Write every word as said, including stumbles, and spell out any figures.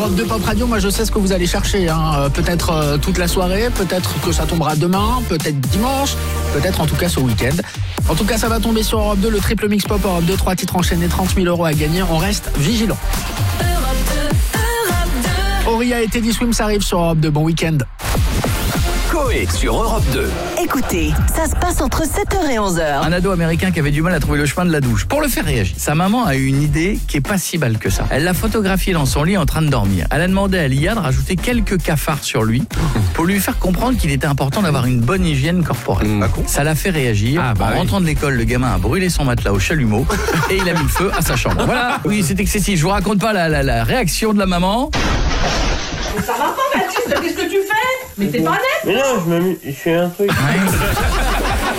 Europe deux Pop Radio, moi je sais ce que vous allez chercher. Hein. Peut-être euh, toute la soirée, peut-être que ça tombera demain, peut-être dimanche, peut-être en tout cas ce week-end. En tout cas, ça va tomber sur Europe deux, le triple mix pop Europe deux, trois titres enchaînés, trente mille euros à gagner. On reste vigilant. Auria et Teddy Swims arrivent sur Europe deux. Bon week-end. Coé sur Europe deux. Écoutez, ça se passe entre sept heures et onze heures. Un ado américain qui avait du mal à trouver le chemin de la douche. Pour le faire réagir, sa maman a eu une idée qui est pas si balle que ça. Elle l'a photographié dans son lit en train de dormir. Elle a demandé à l'I A de rajouter quelques cafards sur lui pour lui faire comprendre qu'il était important d'avoir une bonne hygiène corporelle. Mmh. Ça l'a fait réagir. Ah, bah en oui. rentrant de l'école, le gamin a brûlé son matelas au chalumeau et il a mis le feu à sa chambre. Voilà. Oui, c'est excessif. Je vous raconte pas la, la, la réaction de la maman. Ça va pas, Baptiste, qu'est-ce que tu fais? Mais t'es pas net. Mais non, je m'amuse, je fais un truc. Ouais.